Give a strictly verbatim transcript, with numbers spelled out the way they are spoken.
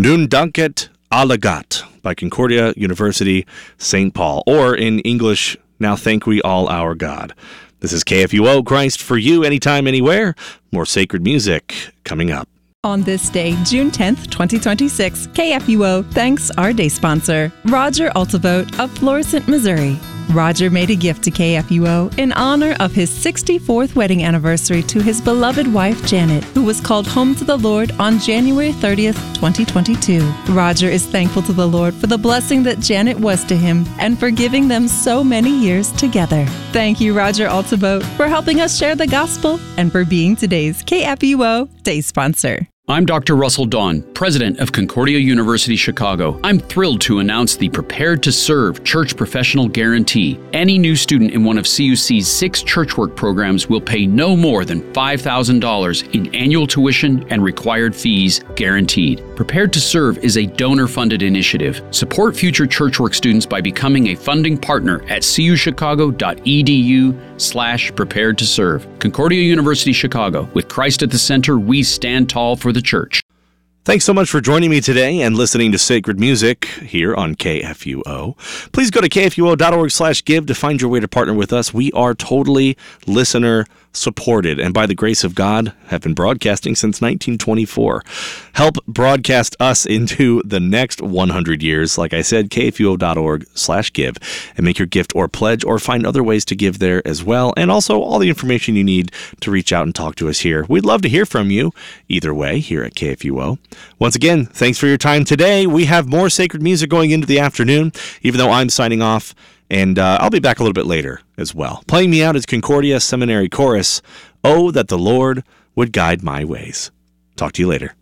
Nundanket Alagat by Concordia University, Saint Paul, or in English, Now Thank We All Our God. This is K F U O, Christ for you, anytime, anywhere. More sacred music coming up. On this day, June tenth, twenty twenty-six, K F U O thanks our day sponsor, Roger Altivote of Florissant, Missouri. Roger made a gift to K F U O in honor of his sixty-fourth wedding anniversary to his beloved wife, Janet, who was called home to the Lord on January thirtieth, twenty twenty-two. Roger is thankful to the Lord for the blessing that Janet was to him and for giving them so many years together. Thank you, Roger Altivote, for helping us share the gospel and for being today's K F U O day sponsor. I'm Doctor Russell Dawn, president of Concordia University Chicago. I'm thrilled to announce the Prepared to Serve Church Professional Guarantee. Any new student in one of C U C's six church work programs will pay no more than five thousand dollars in annual tuition and required fees guaranteed. Prepared to Serve is a donor-funded initiative. Support future church work students by becoming a funding partner at cuchicago.edu slash prepared to serve. Concordia University Chicago. With Christ at the center, we stand tall for the church. Thanks so much for joining me today and listening to Sacred Music here on K F U O. Please go to kfuo.org slash give to find your way to partner with us. We are totally listener supported, and by the grace of God, have been broadcasting since nineteen twenty-four. Help broadcast us into the next one hundred years. Like I said, kfuo.org slash give, and make your gift or pledge, or find other ways to give there as well, and also all the information you need to reach out and talk to us here. We'd love to hear from you either way here at K F U O. Once again, thanks for your time today. We have more sacred music going into the afternoon, even though I'm signing off. And uh, I'll be back a little bit later as well. Playing me out is Concordia Seminary Chorus, Oh, that the Lord would guide my ways. Talk to you later.